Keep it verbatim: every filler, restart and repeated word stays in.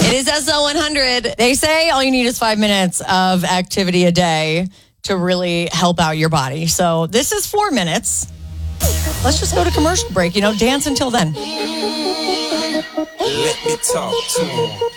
It is S L one hundred. They say all you need is five minutes of activity a day to really help out your body. So this is four minutes. Let's just go to commercial break. You know, dance until then. Let me talk to him.